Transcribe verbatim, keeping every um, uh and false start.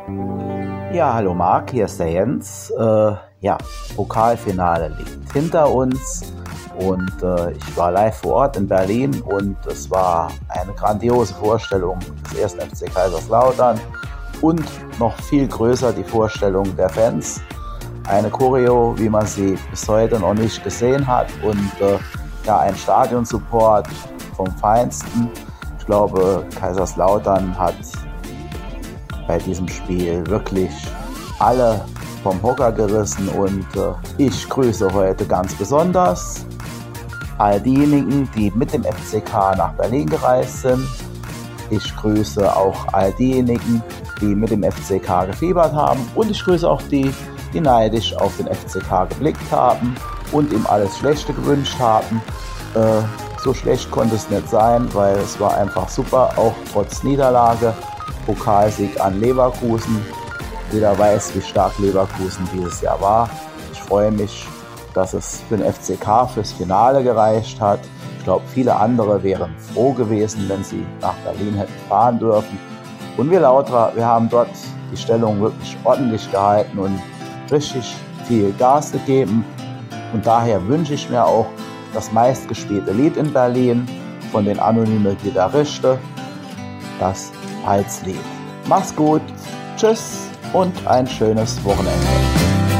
Ja, hallo Marc, hier ist der Jens. Äh, ja, Pokalfinale liegt hinter uns und äh, ich war live vor Ort in Berlin und es war eine grandiose Vorstellung des ersten F C Kaiserslautern und noch viel größer die Vorstellung der Fans. Eine Choreo, wie man sie bis heute noch nicht gesehen hat und äh, ja, ein Stadionsupport vom Feinsten. Ich glaube, Kaiserslautern hat bei diesem Spiel wirklich alle vom Hocker gerissen und äh, ich grüße heute ganz besonders all diejenigen, die mit dem F C K nach Berlin gereist sind. Ich grüße auch all diejenigen, die mit dem F C K gefiebert haben und ich grüße auch die, die neidisch auf den F C K geblickt haben und ihm alles Schlechte gewünscht haben. Äh, so schlecht konnte es nicht sein, weil es war einfach super, auch trotz Niederlage. Pokalsieg an Leverkusen. Jeder weiß, wie stark Leverkusen dieses Jahr war. Ich freue mich, dass es für den F C K fürs Finale gereicht hat. Ich glaube, viele andere wären froh gewesen, wenn sie nach Berlin hätten fahren dürfen. Und wir Lauterer, wir haben dort die Stellung wirklich ordentlich gehalten und richtig viel Gas gegeben. Und daher wünsche ich mir auch das meistgespielte Lied in Berlin von den Anonymen Gitarristen, das Halslied. Mach's gut, tschüss und ein schönes Wochenende.